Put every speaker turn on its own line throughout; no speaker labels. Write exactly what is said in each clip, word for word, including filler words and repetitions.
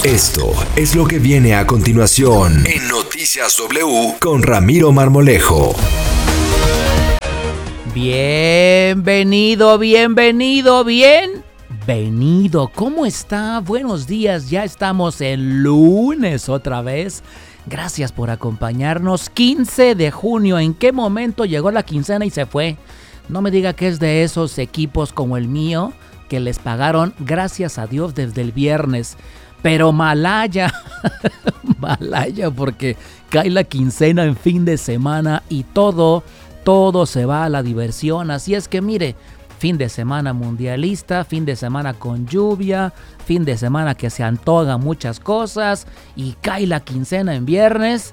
Esto es lo que viene a continuación en Noticias W con Ramiro Marmolejo.
Bienvenido, bienvenido, bienvenido. ¿Cómo está? Buenos días, ya estamos en lunes otra vez. Gracias por acompañarnos. quince de junio, ¿en qué momento llegó la quincena y se fue? No me diga que es de esos equipos como el mío que les pagaron, gracias a Dios, desde el viernes. Pero malaya, malaya, porque cae la quincena en fin de semana y todo, todo se va a la diversión. Así es que mire, fin de semana mundialista, fin de semana con lluvia, fin de semana que se antojan muchas cosas y cae la quincena en viernes.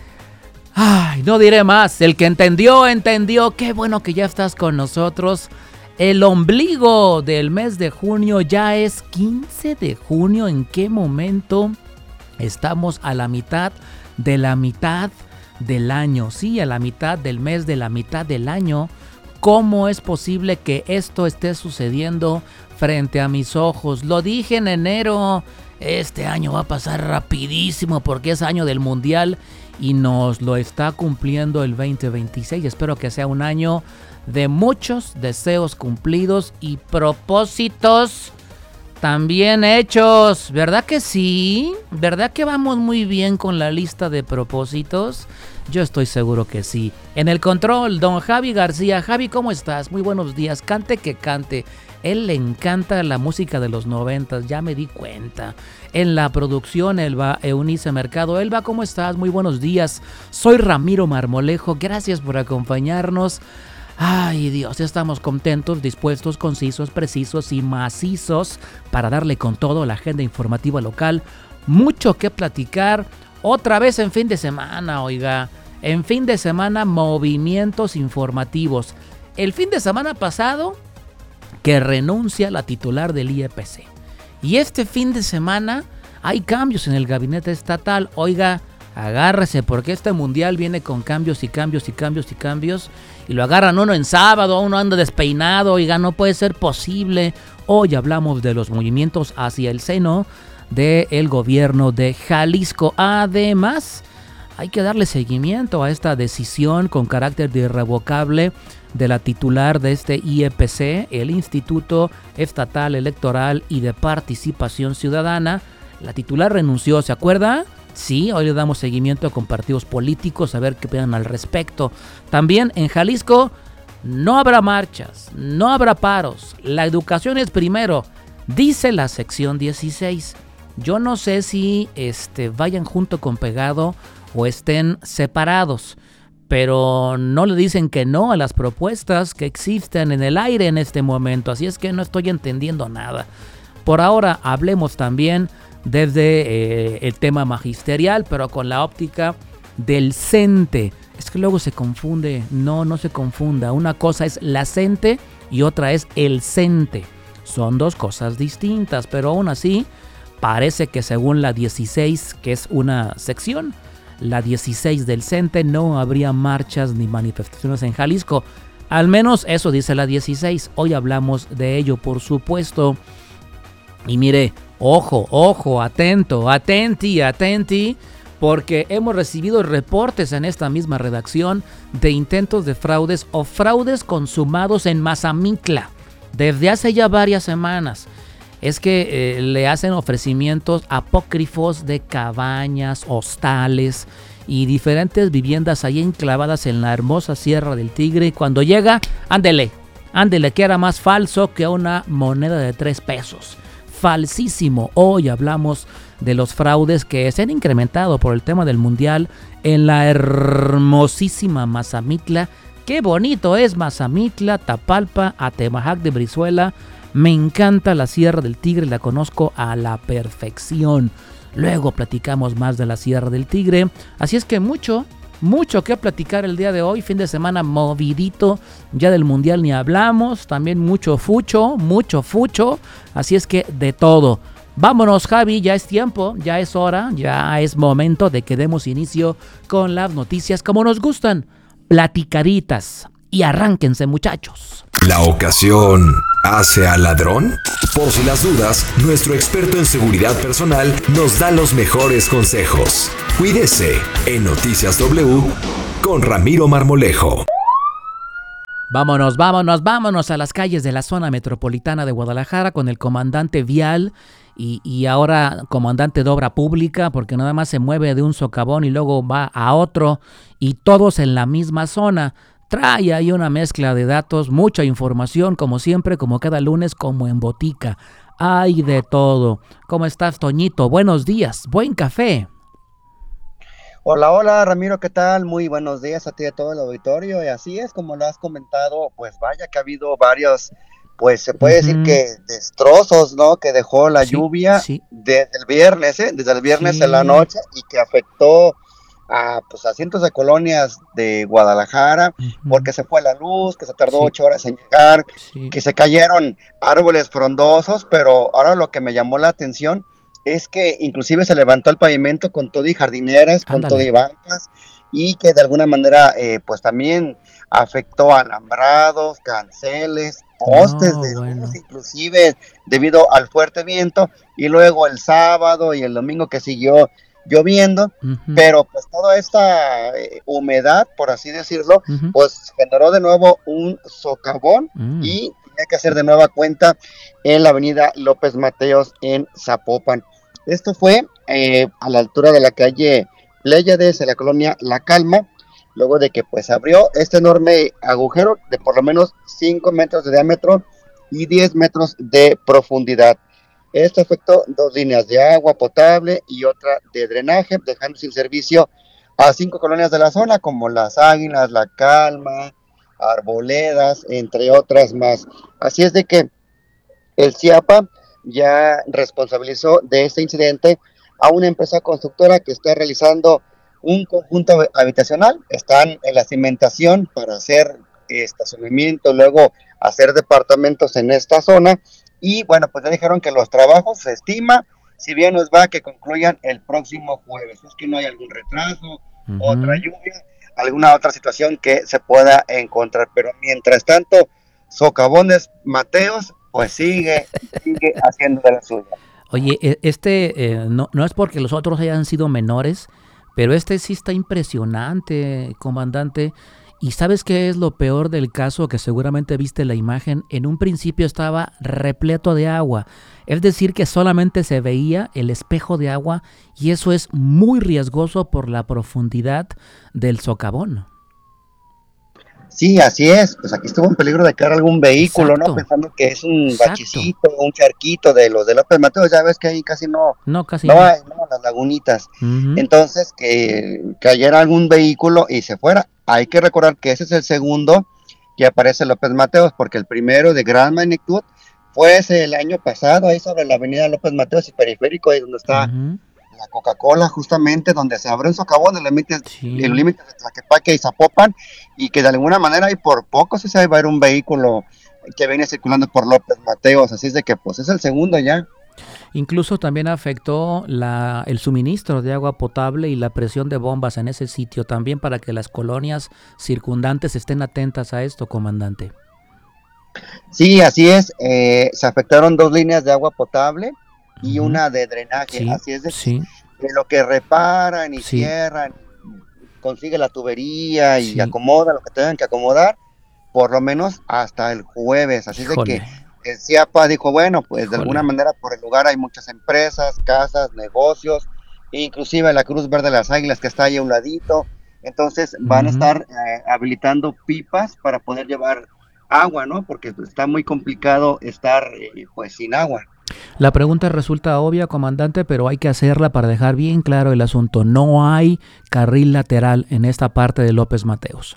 Ay, no diré más, el que entendió, entendió. Qué bueno que ya estás con nosotros. El ombligo del mes de junio ya es quince de junio. ¿En qué momento estamos a la mitad de la mitad del año? Sí, a la mitad del mes de la mitad del año. ¿Cómo es posible que esto esté sucediendo frente a mis ojos? Lo dije en enero, este año va a pasar rapidísimo porque es año del mundial y nos lo está cumpliendo el veinte veintiséis. Espero que sea un año de muchos deseos cumplidos y propósitos también hechos. ¿Verdad que sí? ¿Verdad que vamos muy bien con la lista de propósitos? Yo estoy seguro que sí. En el control, don Javi García. Javi, ¿cómo estás? Muy buenos días. Cante que cante. Él le encanta la música de los noventas, ya me di cuenta. En la producción, Elba, Eunice Mercado. Elba, ¿cómo estás? Muy buenos días. Soy Ramiro Marmolejo. Gracias por acompañarnos. Ay, Dios, ya estamos contentos, dispuestos, concisos, precisos y macizos para darle con todo a la agenda informativa local. Mucho que platicar. Otra vez en fin de semana, oiga. En fin de semana, movimientos informativos. El fin de semana pasado, que renuncia la titular del I E P C. Y este fin de semana hay cambios en el gabinete estatal. Oiga, agárrese porque este mundial viene con cambios y cambios y cambios y cambios. Y lo agarran uno en sábado, uno anda despeinado. Oiga, no puede ser posible. Hoy hablamos de los movimientos hacia el seno del gobierno de Jalisco. Además, hay que darle seguimiento a esta decisión con carácter de irrevocable de la titular de este I E P C, el Instituto Estatal Electoral y de Participación Ciudadana. La titular renunció, ¿se acuerda? Sí, hoy le damos seguimiento con partidos políticos a ver qué opinan al respecto. También en Jalisco no habrá marchas, no habrá paros. La educación es primero, dice la sección dieciséis. Yo no sé si este, vayan junto con pegado o estén separados, pero no le dicen que no a las propuestas que existen en el aire en este momento. Así es que no estoy entendiendo nada. Por ahora hablemos también desde eh, el tema magisterial, pero con la óptica del CENTE. Es que luego se confunde. No, no se confunda. Una cosa es la CENTE y otra es el CENTE. Son dos cosas distintas, pero aún así parece que según la dieciséis, que es una sección, la dieciséis del CENTE, no habría marchas ni manifestaciones en Jalisco. Al menos eso dice la dieciséis. Hoy hablamos de ello, por supuesto. Y mire, ojo, ojo, atento, atenti, atenti, porque hemos recibido reportes en esta misma redacción de intentos de fraudes o fraudes consumados en Mazamitla desde hace ya varias semanas. Es que eh, le hacen ofrecimientos apócrifos de cabañas, hostales y diferentes viviendas ahí enclavadas en la hermosa Sierra del Tigre. Y cuando llega, ándele, ándele, que era más falso que una moneda de tres pesos. Falsísimo. Hoy hablamos de los fraudes que se han incrementado por el tema del mundial en la hermosísima Mazamitla. Qué bonito es Mazamitla, Tapalpa, Atemajac de Brizuela. Me encanta la Sierra del Tigre, la conozco a la perfección. Luego platicamos más de la Sierra del Tigre. Así es que mucho, mucho que platicar el día de hoy. Fin de semana movidito, ya del mundial ni hablamos. También mucho fucho, mucho fucho. Así es que de todo. Vámonos, Javi, ya es tiempo, ya es hora, ya es momento de que demos inicio con las noticias como nos gustan. Platicaditas. Y arránquense, muchachos.
¿La ocasión hace al ladrón? Por si las dudas, nuestro experto en seguridad personal nos da los mejores consejos. Cuídese en Noticias W con Ramiro Marmolejo.
Vámonos, vámonos, vámonos a las calles de la zona metropolitana de Guadalajara con el comandante vial y, y ahora comandante de obra pública, porque nada más se mueve de un socavón y luego va a otro y todos en la misma zona. Trae ahí una mezcla de datos, mucha información, como siempre, como cada lunes, como en botica. Hay de todo. ¿Cómo estás, Toñito? Buenos días, buen café.
Hola, hola Ramiro, ¿qué tal? Muy buenos días a ti y a todo el auditorio. Y así es, como lo has comentado, pues vaya que ha habido varios, pues se puede uh-huh. decir que destrozos, ¿no? Que dejó la sí, lluvia sí. desde el viernes, ¿eh? Desde el viernes sí. en la noche y que afectó a, pues, a cientos de colonias de Guadalajara, uh-huh. porque se fue la luz, que se tardó sí. ocho horas en llegar, sí. que se cayeron árboles frondosos, pero ahora lo que me llamó la atención es que inclusive se levantó el pavimento con todo y jardineras, Ándale. con todo y bancas, y que de alguna manera eh, pues también afectó alambrados, canceles, postes no, de luz, bueno. inclusive debido al fuerte viento, y luego el sábado y el domingo que siguió lloviendo, uh-huh. pero pues toda esta eh, humedad, por así decirlo, uh-huh. pues generó de nuevo un socavón uh-huh. y tenía que hacer de nueva cuenta en la avenida López Mateos en Zapopan. Esto fue eh, a la altura de la calle Pléyades, en la colonia La Calma, luego de que pues abrió este enorme agujero de por lo menos cinco metros de diámetro y diez metros de profundidad. Esto afectó dos líneas de agua potable y otra de drenaje, dejando sin servicio a cinco colonias de la zona, como Las Águilas, La Calma, Arboledas, entre otras más. Así es de que el CIAPA ya responsabilizó de este incidente a una empresa constructora que está realizando un conjunto habitacional. Están en la cimentación para hacer estacionamiento, luego hacer departamentos en esta zona. Y bueno, pues ya dijeron que los trabajos se estima, si bien nos va, que concluyan el próximo jueves. Es que no hay algún retraso, uh-huh. otra lluvia, alguna otra situación que se pueda encontrar. Pero mientras tanto, Socavones Mateos, pues sigue, sigue haciendo de la suya.
Oye, este eh, no, no es porque los otros hayan sido menores, pero este sí está impresionante, comandante. ¿Y sabes qué es lo peor del caso? Que seguramente viste la imagen. En un principio estaba repleto de agua. Es decir, que solamente se veía el espejo de agua y eso es muy riesgoso por la profundidad del socavón.
Sí, así es. Pues aquí estuvo en peligro de caer algún vehículo, Exacto. ¿no? Pensando que es un Exacto. bachicito, un charquito de los de López Mateos. Ya ves que ahí casi no,
no, casi
no hay, no, las lagunitas. Uh-huh. Entonces, que cayera algún vehículo y se fuera. Hay que recordar que ese es el segundo que aparece López Mateos, porque el primero de gran magnitud fue ese el año pasado, ahí sobre la avenida López Mateos y Periférico, ahí donde está uh-huh. la Coca-Cola, justamente donde se abre un socavón en los límites sí. de Tlaquepaque y Zapopan, y que de alguna manera y por poco sí se va a ir un vehículo que viene circulando por López Mateos, así es de que pues es el segundo ya.
Incluso también afectó la, el suministro de agua potable y la presión de bombas en ese sitio, también para que las colonias circundantes estén atentas a esto, comandante.
Sí, así es, eh, se afectaron dos líneas de agua potable y uh-huh. una de drenaje, sí, así es de, sí. de lo que reparan y sí. cierran, consigue la tubería y sí. acomoda lo que tengan que acomodar, por lo menos hasta el jueves, así es de que el CIAPA dijo, bueno, pues Híjole. de alguna manera por el lugar hay muchas empresas, casas, negocios, inclusive la Cruz Verde de las Águilas que está ahí a un ladito, entonces van uh-huh. a estar eh, habilitando pipas para poder llevar agua, ¿no? Porque está muy complicado estar eh, pues sin agua.
La pregunta resulta obvia, comandante, pero hay que hacerla para dejar bien claro el asunto. No hay carril lateral en esta parte de López Mateos.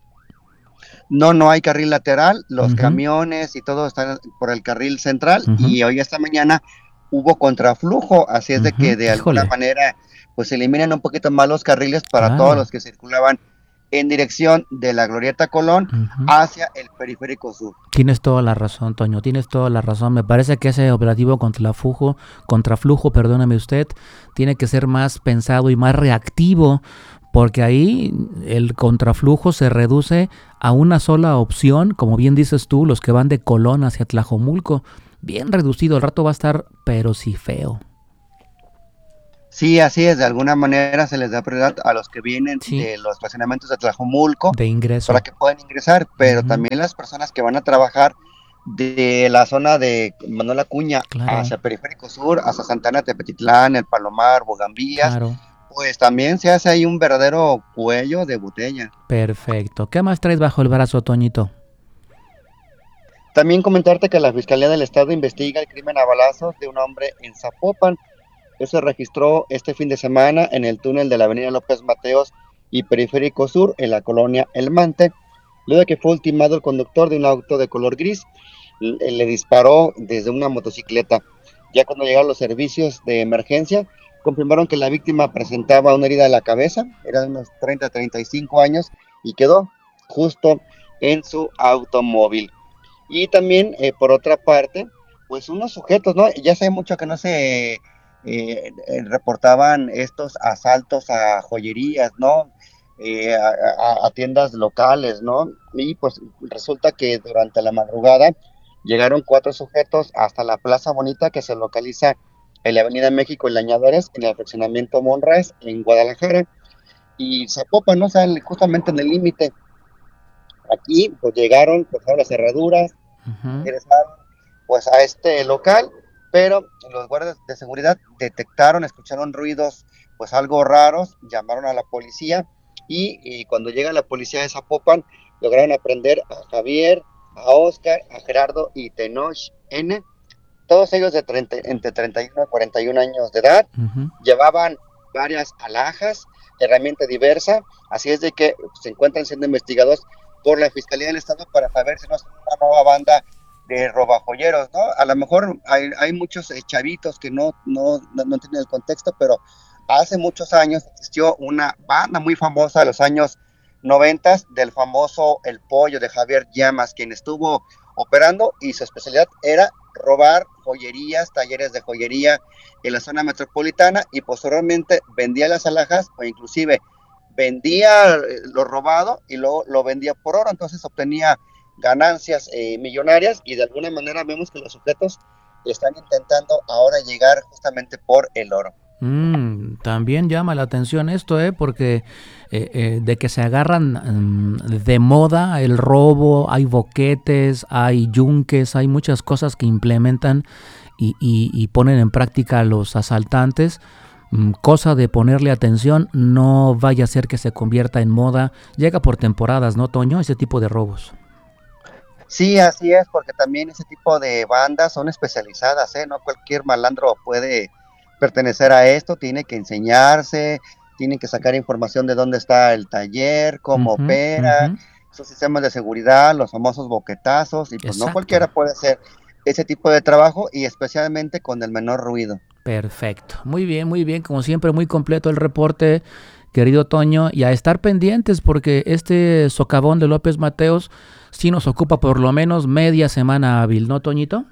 No, no hay carril lateral, los uh-huh. camiones y todo están por el carril central uh-huh. y hoy esta mañana hubo contraflujo, así es uh-huh. de que de Híjole. alguna manera pues se eliminan un poquito más los carriles para claro. todos los que circulaban en dirección de la Glorieta Colón uh-huh. hacia el Periférico Sur.
Tienes toda la razón, Toño, tienes toda la razón. Me parece que ese operativo contraflujo, contraflujo, perdóname usted, tiene que ser más pensado y más reactivo, porque ahí el contraflujo se reduce a una sola opción, como bien dices tú, los que van de Colón hacia Tlajomulco, bien reducido, el rato va a estar, pero sí feo.
Sí, así es, de alguna manera se les da prioridad a los que vienen
Sí,
de los estacionamientos de Tlajomulco
de ingreso.
para que puedan ingresar, pero
Ujú,
también las personas que van a trabajar de la zona de Manuel Acuña
claro,
hacia Periférico Sur, hacia Santana Tepetitlán, El Palomar, Bogambías,
claro.
pues también se hace ahí un verdadero cuello de botella.
Perfecto. ¿Qué más traes bajo el brazo, Toñito?
También comentarte que la Fiscalía del Estado investiga el crimen a balazos de un hombre en Zapopan. Eso se registró este fin de semana en el túnel de la avenida López Mateos y Periférico Sur, en la colonia El Mante, luego de que fue ultimado el conductor de un auto de color gris, le, le disparó desde una motocicleta. Ya cuando llegaron los servicios de emergencia, confirmaron que la víctima presentaba una herida en la cabeza, era de unos treinta a treinta y cinco años, y quedó justo en su automóvil. Y también, eh, por otra parte, pues unos sujetos, ¿no? Ya sé mucho que no se eh, eh, reportaban estos asaltos a joyerías, ¿no? Eh, a, a, a tiendas locales, ¿no? Y pues resulta que durante la madrugada llegaron cuatro sujetos hasta la Plaza Bonita, que se localiza en la Avenida México y Leñadores, en el fraccionamiento Monraz, en Guadalajara, y Zapopan, ¿no? O sea, justamente en el límite. Aquí pues llegaron, forzaron las cerraduras,
Ujú.
ingresaron pues a este local, pero los guardias de seguridad detectaron, escucharon ruidos pues algo raros, llamaron a la policía y, y cuando llega la policía de Zapopan lograron aprender a Javier, a Oscar, a Gerardo y Tenoch N, todos ellos de treinta, entre treinta y uno y cuarenta y un años de edad,
Ujú.
llevaban varias alhajas, herramienta diversa, así es de que se encuentran siendo investigados por la Fiscalía del Estado para saber si no es una nueva banda de robajoyeros, ¿no? A lo mejor hay, hay muchos eh, chavitos que no, no, no, no tienen el contexto, pero hace muchos años existió una banda muy famosa de los años noventas del famoso El Pollo de Javier Llamas, quien estuvo operando y su especialidad era robar joyerías, talleres de joyería en la zona metropolitana y posteriormente vendía las alhajas o inclusive vendía lo robado y luego lo vendía por oro, entonces obtenía ganancias eh, millonarias y de alguna manera vemos que los sujetos están intentando ahora llegar justamente por el oro.
Mm, también llama la atención esto, ¿eh? Porque eh, eh, de que se agarran mm, de moda el robo, hay boquetes, hay yunques, hay muchas cosas que implementan y, y- y ponen en práctica los asaltantes. Mm, cosa de ponerle atención, no vaya a ser que se convierta en moda. Llega por temporadas, ¿no, Toño? Ese tipo de robos.
Sí, así es, porque también ese tipo de bandas son especializadas, ¿eh? No cualquier malandro puede pertenecer a esto, tiene que enseñarse, tiene que sacar información de dónde está el taller, cómo
Ujú,
opera,
ujú.
sus sistemas de seguridad, los famosos boquetazos, y pues no
Exacto.
cualquiera puede hacer ese tipo de trabajo y especialmente con el menor ruido.
Perfecto. Muy bien, muy bien. Como siempre, muy completo el reporte, querido Toño. Y a estar pendientes porque este socavón de López Mateos sí nos ocupa por lo menos media semana hábil, ¿no, Toñito?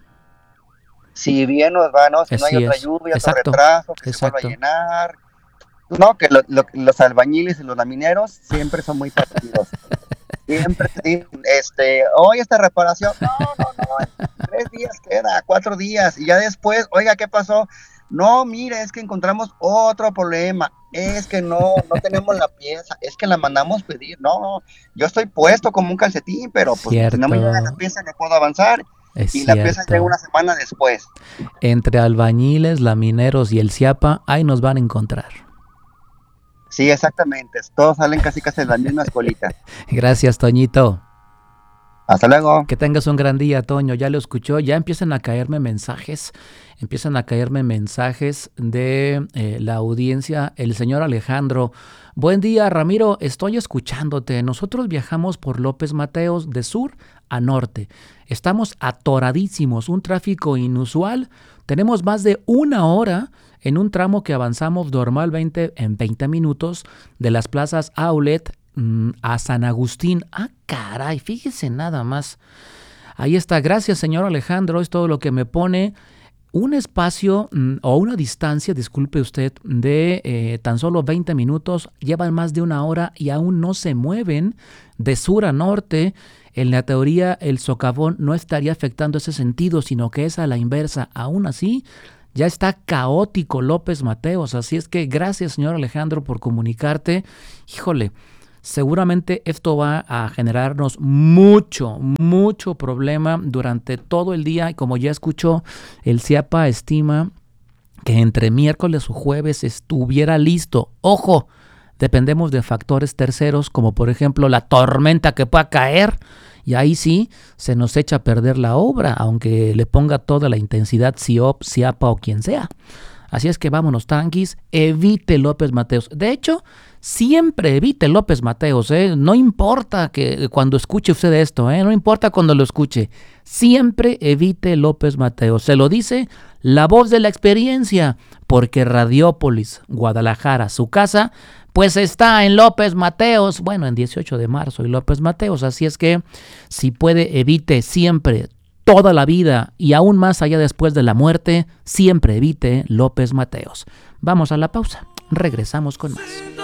Si bien nos va, ¿no? Si no hay
Así
otra
es.
lluvia, otro
Exacto.
retraso, que se vuelva a
Exacto.
llenar, no, que lo- lo- los albañiles y los lamineros siempre son muy fastidiosos. Siempre te dicen, este, hoy esta reparación, no, no, no, en tres días queda, cuatro días, y ya después, oiga, ¿qué pasó? No, mire, es que encontramos otro problema, es que no, no tenemos la pieza, es que la mandamos pedir, no, yo estoy puesto como un calcetín, pero pues si no me llega la
Cierto.
pieza no puedo avanzar,
Es
y la pieza llega
cierto.
una semana después.
Entre albañiles, lamineros y el CIAPA, ahí nos van a encontrar.
Sí, exactamente, todos salen casi casi de la misma escuelita.
Gracias, Toñito.
Hasta luego.
Que tengas un gran día, Toño. Ya lo escuchó. Ya empiezan a caerme mensajes. Empiezan a caerme mensajes de eh, la audiencia. El señor Alejandro. Buen día, Ramiro. Estoy escuchándote. Nosotros viajamos por López Mateos de sur a norte. Estamos atoradísimos. Un tráfico inusual. Tenemos más de una hora en un tramo que avanzamos normalmente en veinte minutos de las plazas Outlet mm, a San Agustín. Ah, caray, fíjese nada más. Ahí está, gracias señor Alejandro, es todo lo que me pone. un espacio mm, o una distancia, disculpe usted, de eh, tan solo veinte minutos, llevan más de una hora y aún no se mueven de sur a norte. En la teoría, el socavón no estaría afectando ese sentido, sino que es a la inversa. Aún así, ya está caótico López Mateos. Así es que gracias, señor Alejandro, por comunicarte. Híjole, seguramente esto va a generarnos mucho, mucho problema durante todo el día. Y como ya escuchó, el CIAPA estima que entre miércoles o jueves estuviera listo. ¡Ojo! Dependemos de factores terceros, como por ejemplo la tormenta que pueda caer, y ahí sí se nos echa a perder la obra, aunque le ponga toda la intensidad C I O P, CIAPA o quien sea. Así es que vámonos tranquis, evite López Mateos. De hecho, siempre evite López Mateos, ¿eh? No importa que cuando escuche usted esto, ¿eh? No importa cuando lo escuche, siempre evite López Mateos. Se lo dice la voz de la experiencia, porque Radiópolis, Guadalajara, su casa, pues está en López Mateos, bueno, en dieciocho de marzo y López Mateos. Así es que si puede, evite siempre, toda la vida y aún más allá después de la muerte, siempre evite López Mateos. Vamos a la pausa, regresamos con más.